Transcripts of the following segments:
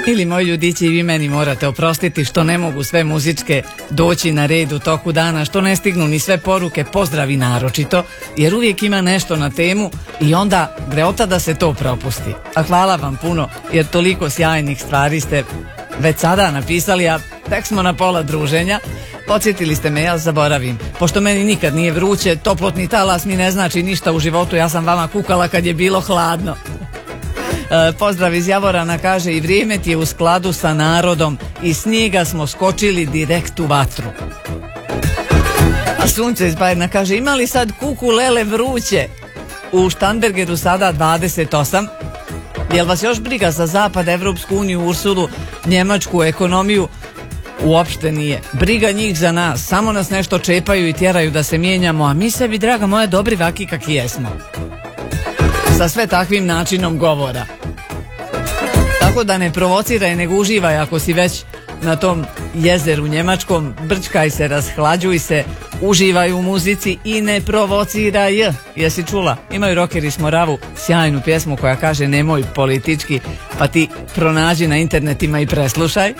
Ili moji ljudići, i vi meni morate oprostiti što ne mogu sve muzičke doći na red u toku dana, što ne stignu ni sve poruke, pozdravi naročito, jer uvijek ima nešto na temu i onda greota da se to propusti. A hvala vam puno, jer toliko sjajnih stvari ste već sada napisali, a tek smo na pola druženja. Podsjetili ste me, ja zaboravim. Pošto meni nikad nije vruće, toplotni talas mi ne znači ništa u životu, ja sam vama kukala kad je bilo hladno. Pozdrav iz Javorana, kaže, i vrijeme ti je u skladu sa narodom i snijega smo skočili direkt u vatru. A Sunce iz Bajrna kaže, ima li sad kuku lele vruće? U Štanbergeru sada 28. Jel vas još briga za Zapad, Evropsku uniju, Ursulu, Njemačku, ekonomiju? Uopšte nije. Briga njih za nas, samo nas nešto čepaju i tjeraju da se mijenjamo, a mi sebi, draga moja, dobri vaki kakvi jesmo. Sa sve takvim načinom govora. Tako da ne provociraj, nego uživaj ako si već na tom jezeru njemačkom, brčkaj se, rashlađuj se, uživaj u muzici i ne provociraj. Jesi čula? Imaju rockeri s Moravu sjajnu pjesmu koja kaže nemoj politički, pa ti pronađi na internetima i preslušaj.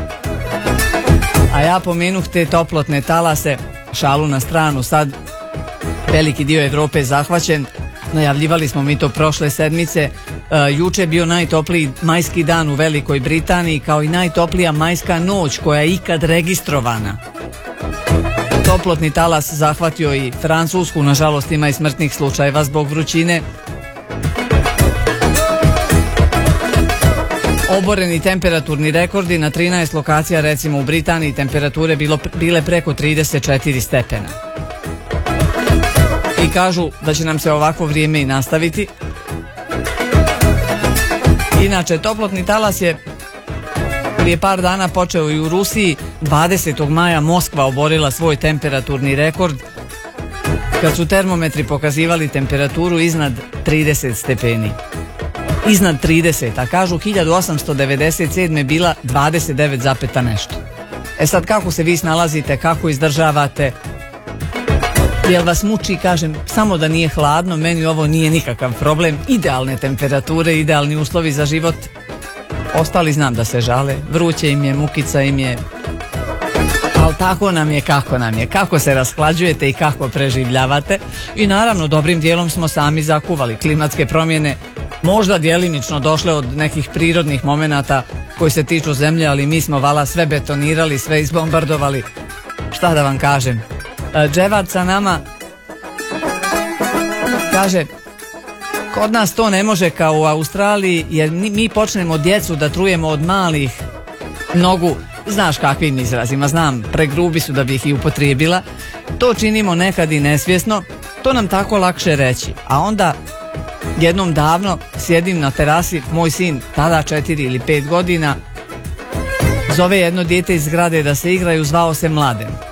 A ja pomenuh te toplotne talase, šalu na stranu, sad veliki dio Evrope je zahvaćen. Najavljivali smo mi to prošle sedmice. Juče je bio najtopliji majski dan u Velikoj Britaniji, kao i najtoplija majska noć koja je ikad registrovana. Toplotni talas zahvatio i Francusku, nažalost ima i smrtnih slučajeva zbog vrućine. Oboreni temperaturni rekordi na 13 lokacija, recimo u Britaniji temperature bile preko 34 stepena. I kažu da će nam se ovakvo vrijeme i nastaviti. Inače, toplotni talas je prije par dana počeo i u Rusiji. 20. maja Moskva oborila svoj temperaturni rekord kad su termometri pokazivali temperaturu iznad 30 stepeni. Iznad 30, a kažu 1897. bila 29, nešto. E sad, kako se vi snalazite, kako izdržavate? Jel vas muči, kažem, samo da nije hladno, meni ovo nije nikakav problem. Idealne temperature, idealni uslovi za život. Ostali znam da se žale, vruće im je, mukica im je. Ali tako nam je kako nam je, kako se rashlađujete i kako preživljavate. I naravno, dobrim dijelom smo sami zakuvali. Klimatske promjene možda djelimično došle od nekih prirodnih momenata koji se tiču zemlje, ali mi smo vala sve betonirali, sve izbombardovali. Šta da vam kažem? Dževad sa nama kaže, kod nas to ne može kao u Australiji, jer mi počnemo djecu da trujemo od malih nogu. Znaš kakvim izrazima, znam, pregrubi su da bih ih upotrijebila. To činimo nekad i nesvjesno, to nam tako lakše reći. A onda jednom davno sjedim na terasi, moj sin, tada 4 ili 5 godina, zove jedno dijete iz zgrade da se igraju, zvao se Mladen.